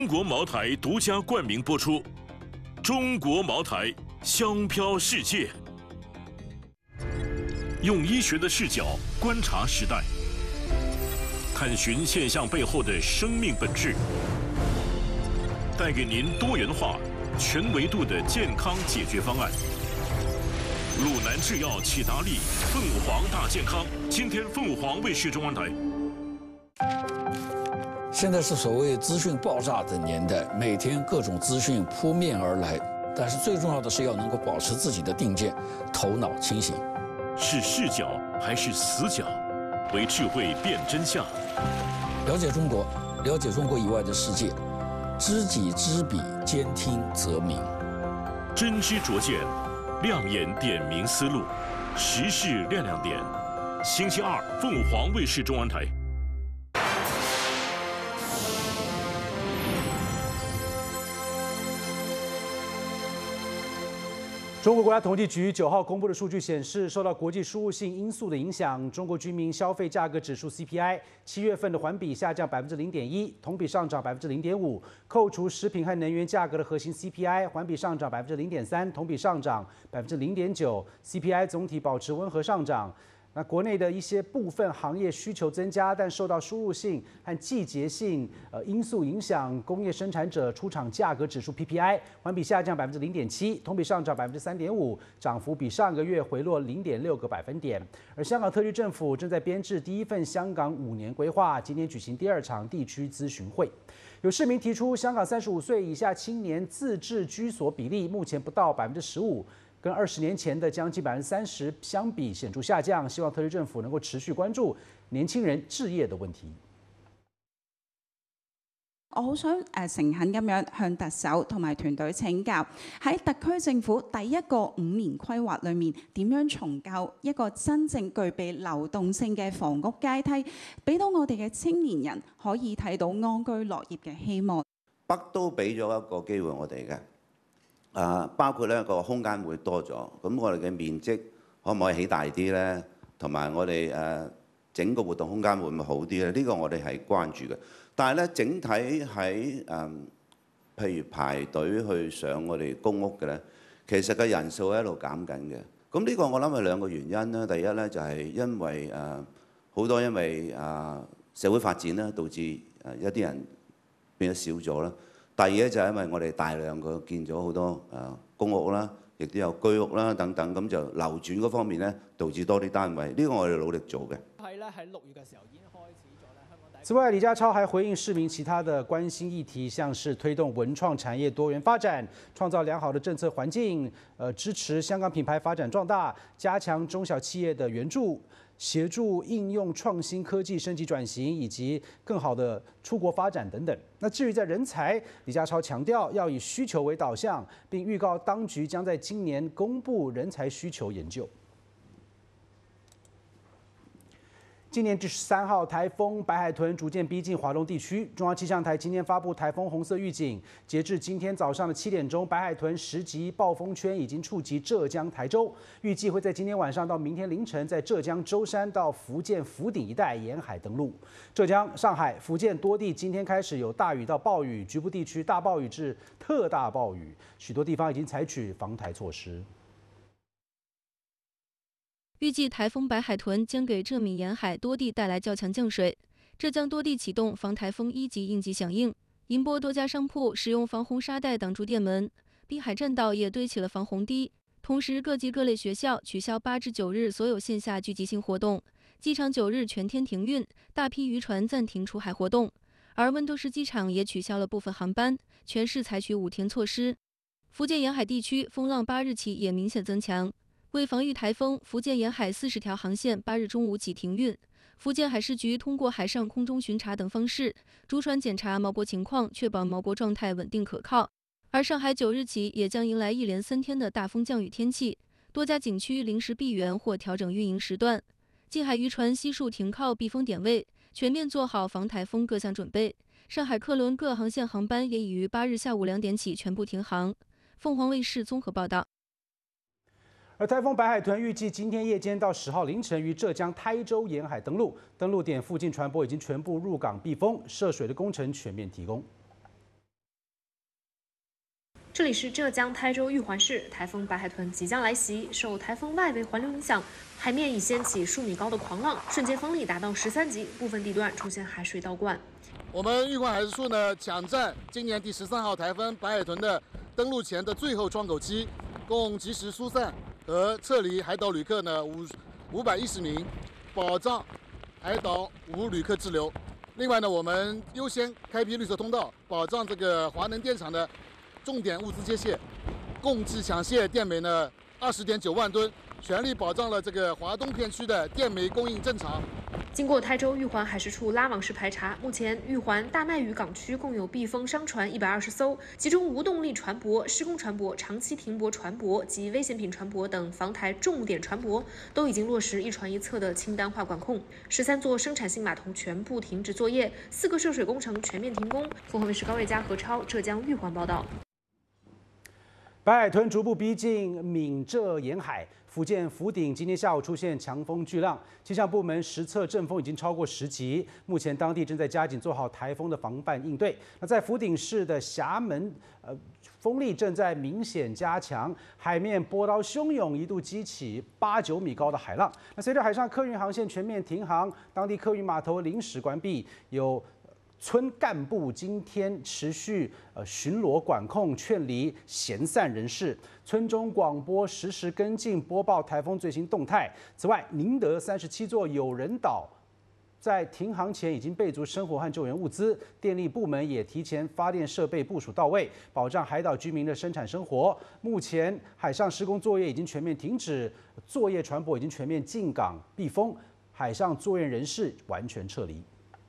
中国茅台独家冠名播出，《中国茅台香飘世界》，用医学的视角观察时代，探寻现象背后的生命本质，带给您多元化、全维度的健康解决方案。鲁南制药启达利凤凰大健康，今天凤凰卫视中文台。 现在是所谓资讯爆炸的年代，每天各种资讯扑面而来，但是最重要的是要能够保持自己的定见，头脑清醒。 是视角还是死角？为智慧辨真相。 了解中国，了解中国以外的世界，知己知彼，兼听则明。 真知灼见，亮眼点明思路，时事亮亮点。星期二，凤凰卫视中文台。 中国国家统计局9号公布的数据显示，受到国际输入性因素的影响，中国居民消费价格指数 CPI 7月份的环比下降0.1%，同比上涨0.5%。扣除食品和能源价格的核心 CPI 环比上涨0.3%，同比上涨0.9%。CPI 总体保持温和上涨。 那国内的一些部分行业需求增加，但受到输入性和季节性因素影响，工业生产者出厂价格指数 PPI 环比下降0.7%，同比上涨3.5%，涨幅比上个月回落0.6个百分点。而香港特区政府正在编制第一份香港5年规划，今天举行第2场地区咨询会。有市民提出，香港35岁以下青年自治居所比例目前不到15%。 跟20年前的将近30%相比显著下降，希望特区政府能够持续关注年輕人置業的問題。 我好想誠懇咁樣向特首同埋團隊請教，喺特區政府第一個5年規劃裏面，點樣重構一個真正具備流動性嘅房屋階梯，俾到我哋嘅青年人可以睇到安居樂業嘅希望。 北都俾咗一個機會我哋嘅。 包括咧個空間會多咗，咁我哋嘅面積可唔可以起大啲咧？同埋我哋整個活動空間會唔會好啲咧？呢個我哋係關注嘅。但係咧，整體喺譬如排隊去上我哋公屋嘅咧，其實嘅人數係一路減緊嘅。咁呢個我諗係2個原因啦。第一咧就係因為好多因為社會發展啦，導致一啲人變咗少咗啦。 第二咧就係因為我哋大量嘅建咗好多公屋啦，亦都有居屋啦等等，咁就流轉嗰方面咧，導致多啲單位。呢個我哋努力做嘅。 係咧喺6月嘅時候已經開始咗咧，香港。 此外，李家超還回應市民其他的關心議題，像是推動文創產業多元發展，創造良好的政策環境，支持香港品牌發展壯大，加強中小企業的援助。 協助應用創新科技升級轉型，以及更好的出國發展等等。那至於在人才，李家超強調要以需求為導向，並預告當局將在今年公布人才需求研究。今年第13號颱風白海豚逐漸逼近華東地區，中央氣象台今天發布颱風紅色預警。截至今天早上的7點鐘，白海豚10級暴風圈已經觸及浙江台州，預計會在今天晚上到明天凌晨，在浙江舟山到福建福鼎一帶沿海登陸。浙江、上海、福建多地今天開始有大雨到暴雨，局部地區大暴雨至特大暴雨，許多地方已經採取防台措施。 預計颱風白海豚將給浙閩沿海多地帶來較強降水，浙江多地啟動防颱風1級應急響應。寧波多家商鋪使用防洪沙袋擋住店門，濱海棧道也堆起了防洪堤。同時，各級各類學校取消8至9日所有線下聚集性活動，機場9日全天停運，大批漁船暫停出海活動。而溫州市機場也取消了部分航班，全市採取5天措施。福建沿海地區風浪8日起也明顯增強。 為防禦颱風，福建沿海40條航線8日中午起停運。福建海事局通過海上空中巡查等方式，逐船檢查錨泊情況，確保錨泊狀態穩定可靠。而上海9日起也將迎來1連3天的大風降雨天氣，多家景區臨時閉園或調整運營時段。近海漁船悉數停靠避風點位，全面做好防颱風各項準備。上海客輪各航線航班也已於8日下午2點起全部停航。鳳凰衛視綜合報道。 而颱風白海豚預計今天夜間到10號凌晨於浙江台州沿海登陸，登陸點附近船舶已經全部入港避風，涉水的工程全面提供。 这里是浙江台州玉环市，台风白海豚即将来袭，受台风外围环流影响，海面已掀起数米高的狂浪，瞬间风力达到13级，部分地段出现海水倒灌。 我们玉环海事处呢，抢占今年第13号台风白海豚的登陆前的最后窗口期，共及时疏散和撤离海岛旅客呢510名，保障海岛无旅客滞留。另外呢，我们优先开辟绿色通道，保障这个华能电厂的重点物资接卸，共计抢卸电煤呢20.9万吨，全力保障了这个华东片区的电煤供应正常。 经过台州玉环海事处拉网式排查，目前玉环大麦屿港区共有避风商船120艘，其中无动力船舶、施工船舶、长期停泊船舶及危险品船舶等防台重点船舶都已经落实一船一侧的清单化管控。13座生产性码头全部停止作业，4个涉水工程全面停工。凤凰卫视高瑞佳、何超，浙江玉环报道。 白海豚逐步逼近闽浙沿海，福建福鼎今天下午出现强风巨浪，气象部门实测阵风已经超过10级，目前当地正在加紧做好台风的防范应对。那在福鼎市的厦门，风力正在明显加强，海面波涛汹涌，一度激起8、9米高的海浪。那随着海上客运航线全面停航，当地客运码头临时关闭，有村干部今天持续巡逻管控，劝离闲散人士。村中广播实时跟进播报台风最新动态。此外，宁德37座有人岛在停航前已经备足生活和救援物资，电力部门也提前发电设备部署到位，保障海岛居民的生产生活。目前海上施工作业已经全面停止，作业船舶已经全面进港避风，海上作业人士完全撤离。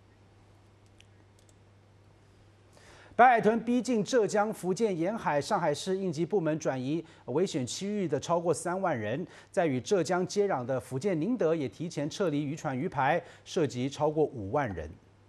白海豚逼近浙江、福建沿海，上海市应急部门转移危险区域的超过3万人。在与浙江接壤的福建宁德也提前撤离渔船鱼排，涉及超过5万人。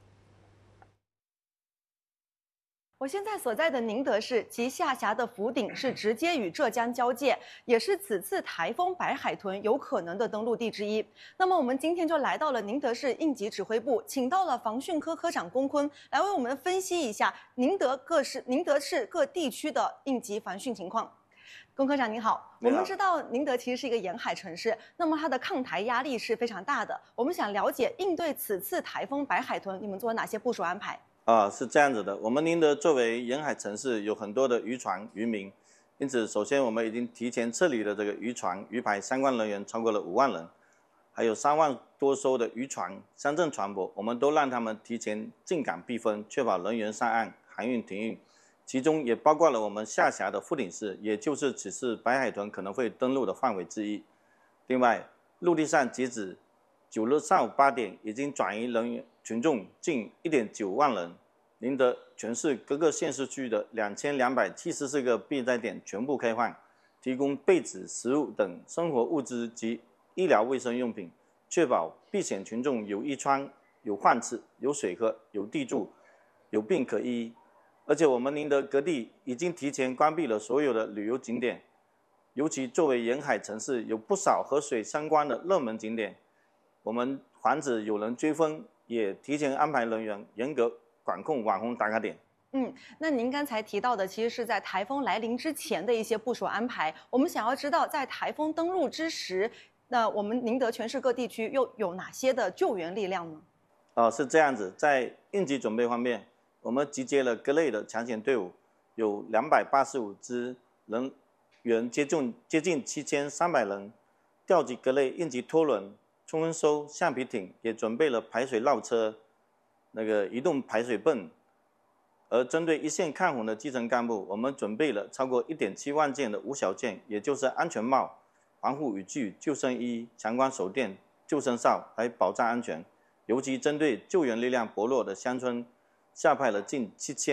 我现在所在的宁德市及下辖的福鼎是直接与浙江交界，也是此次台风白海豚有可能的登陆地之一。那么我们今天就来到了宁德市应急指挥部，请到了防汛科科长龚坤来为我们分析一下宁德市各地区的应急防汛情况。龚科长您好，我们知道宁德其实是一个沿海城市，那么它的抗台压力是非常大的。我们想了解应对此次台风白海豚，你们做了哪些部署安排？ 是这样子的，我们宁德作为沿海城市，有很多的渔船、渔民，因此首先我们已经提前撤离了这个渔船、渔排相关人员超过了5万人，还有3万多艘的渔船、乡镇船舶，我们都让他们提前进港避风，确保人员上岸、航运停运。其中也包括了我们下辖的福鼎市，也就是此次白海豚可能会登陆的范围之一。另外，陆地上截止9日上午8点，已经转移人员群众近1.9万人。宁德全市各个县市区的2274个避灾点全部开放，提供被子、食物等生活物资及医疗卫生用品，确保避险群众有衣穿、有饭吃、有水喝、有地住、有病可医。而且我们宁德各地已经提前关闭了所有的旅游景点，尤其作为沿海城市，有不少和水相关的热门景点，我们防止有人追风，也提前安排人员严格管控网红打卡点。 那您刚才提到的其实是在台风来临之前的一些部署安排。我们想要知道，在台风登陆之时，那我们宁德全市各地区又有哪些的救援力量呢？ 是这样子，在应急准备方面，我们集结了各类的抢险队伍，有285支人员，接近7300人，调集各类应急拖轮、冲收、橡皮艇，也准备了排水绕车、移动排水泵。而针对一线看红的基层干部，我们准备了超过1.7万件的无小件，也就是安全帽、防护雨具、救生衣、强光手电、救生哨，来保障安全。尤其针对救援力量薄弱的乡村，下派了近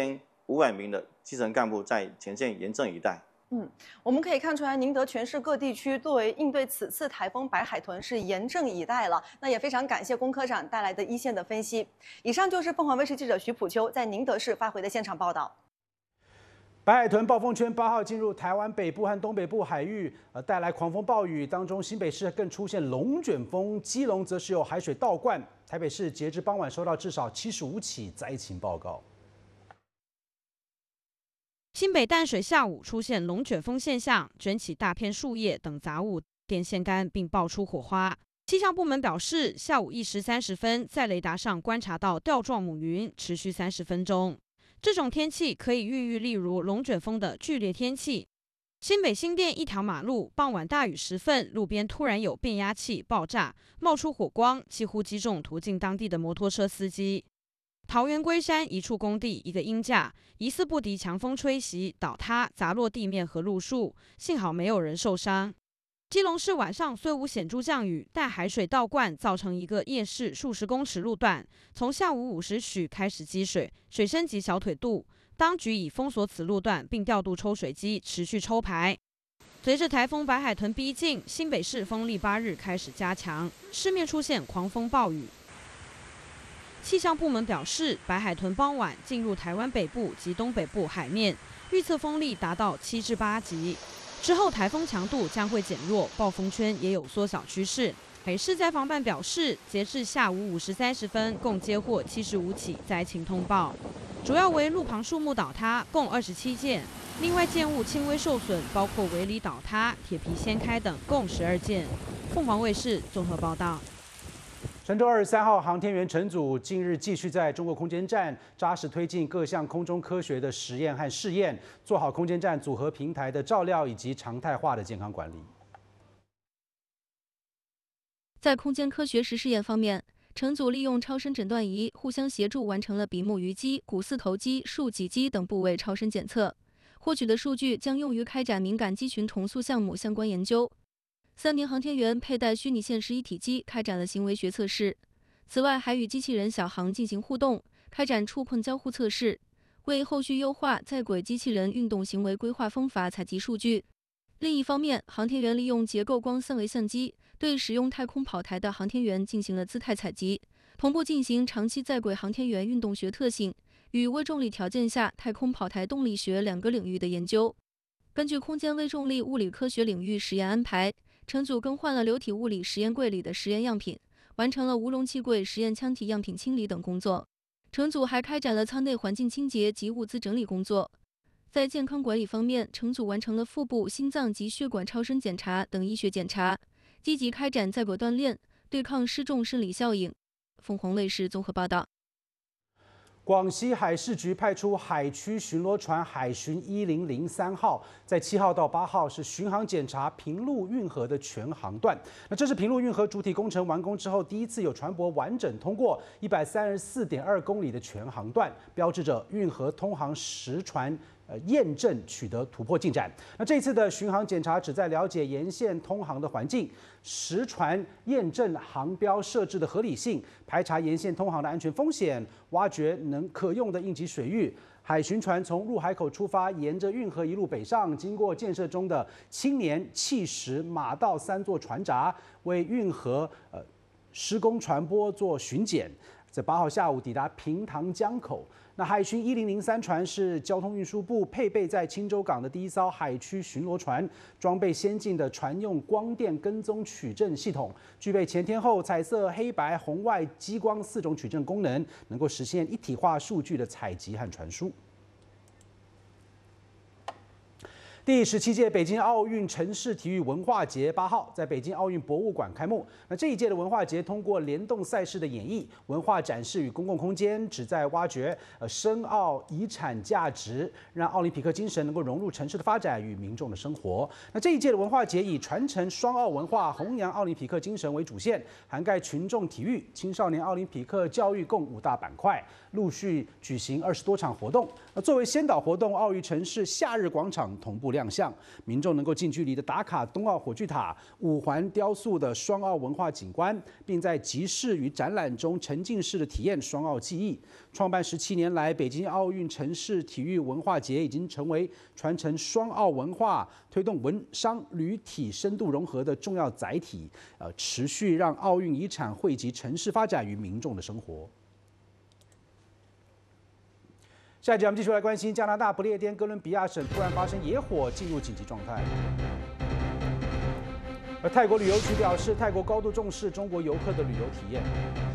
7500名的基层干部在前线严阵以待。 我们可以看出来，宁德全市各地区作为应对此次台风白海豚是严阵以待了。那也非常感谢龚科长带来的一线的分析。以上就是凤凰卫视记者徐普秋在宁德市发回的现场报道。 白海豚暴风圈8号进入台湾北部和东北部海域，带来狂风暴雨，当中新北市更出现龙卷风，基隆则是有海水倒灌。台北市截至傍晚收到至少75起灾情报告。 新北淡水下午出现龙卷风现象，卷起大片树叶等杂物，电线杆并爆出火花。气象部门表示，下午1时30分在雷达上观察到吊状母云，持续30分钟。这种天气可以寓意例如龙卷风的剧烈天气。新北新店一条马路傍晚大雨时分，路边突然有变压器爆炸，冒出火光，几乎击中途经当地的摩托车司机。桃园龟山一处工地，一个鹰架疑似不敌强风吹袭倒塌，砸落地面和路树，幸好没有人受伤。基隆市晚上虽无显著降雨，但海水倒灌，造成一个夜市数十公尺路段从下午5时许开始积水，水深及小腿肚。当局已封锁此路段，并调度抽水机持续抽排。随着台风白海豚逼近，新北市风力8日开始加强，市面出现狂风暴雨。气象部门表示，白海豚傍晚进入台湾北部及东北部海面，预测风力达到7至8级。之后台风强度将会减弱，暴风圈也有缩小趋势。北市灾防办表示，截至下午5时30分，共接获75起灾情通报，主要为路旁树木倒塌，共27件。另外建物轻微受损，包括围篱倒塌、铁皮掀开等，共12件。凤凰卫视综合报道。 神舟23号航天员乘组近日继续在中国空间站扎实推进各项空中科学的实验和试验，做好空间站组合平台的照料以及常态化的健康管理。 在空间科学实试验方面，乘组利用超声诊断仪互相协助，完成了比目鱼肌、股四头肌、竖脊肌等部位超声检测，获取的数据将用于开展敏感肌群重塑项目相关研究。3名航天员佩戴虚拟现实一体机开展了行为学测试，此外还与机器人小航进行互动，开展触碰交互测试，为后续优化在轨机器人运动行为规划方法采集数据。另一方面，航天员利用结构光3维相机对使用太空跑台的航天员进行了姿态采集，同步进行长期在轨航天员运动学特性与微重力条件下太空跑台动力学2个领域的研究。根据空间微重力物理科学领域实验安排，乘组更换了流体物理实验柜里的实验样品，完成了无容器柜实验腔体样品清理等工作。乘组还开展了舱内环境清洁及物资整理工作。在健康管理方面，乘组完成了腹部、心脏及血管超声检查等医学检查，积极开展在轨锻炼，对抗失重生理效应。凤凰卫视综合报道。 广西海事局派出海区巡逻船海巡1003号，在7号到8号是巡航检查平陆运河的全航段。那这是平陆运河主体工程完工之后第一次有船舶完整通过134.2公里的全航段，标志着运河通航实船验证取得突破进展。那这次的巡航检查旨在了解沿线通航的环境，实船验证航标设置的合理性，排查沿线通航的安全风险，挖掘可用的应急水域。海巡船从入海口出发，沿着运河一路北上，经过建设中的青年砌石马道3座船闸，为运河施工船舶做巡检。在8号下午抵达平塘江口。那海巡1003船是交通运输部配备在青州港的第一艘海区巡逻船，装备先进的船用光电跟踪取证系统，具备前天后彩色、黑白、红外、激光4种取证功能，能够实现一体化数据的采集和传输。第17届北京奥运城市体育文化节8号在北京奥运博物馆开幕。那这一届的文化节通过联动赛事的演绎、文化展示与公共空间，旨在挖掘深奥遗产价值，让奥林匹克精神能够融入城市的发展与民众的生活。那这一届的文化节以传承双奥文化、弘扬奥林匹克精神为主线，涵盖群众体育、青少年奥林匹克教育共5大板块，陆续举行20多场活动。那作为先导活动，奥运城市夏日广场同步亮相，民众能够近距离的打卡冬奥火炬塔、5环雕塑的双奥文化景观，并在集市与展览中沉浸式的体验双奥技艺。创办17年来，北京奥运城市体育文化节已经成为传承双奥文化、推动文商旅体深度融合的重要载体，持续让奥运遗产惠及城市发展与民众的生活。下一节我们继续来关心加拿大不列颠哥伦比亚省突然发生野火，进入紧急状态。而泰国旅游局表示，泰国高度重视中国游客的旅游体验。